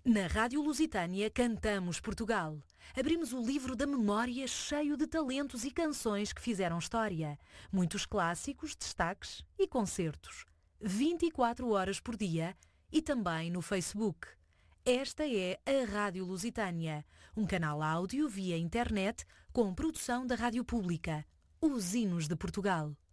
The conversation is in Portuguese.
Na Rádio Lusitânia cantamos Portugal. Abrimos o livro da memória cheio de talentos e canções que fizeram história. Muitos clássicos, destaques e concertos. 24 horas por dia e também no Facebook. Esta é a Rádio Lusitânia, um canal áudio via internet com produção da Rádio Pública. Os Hinos de Portugal.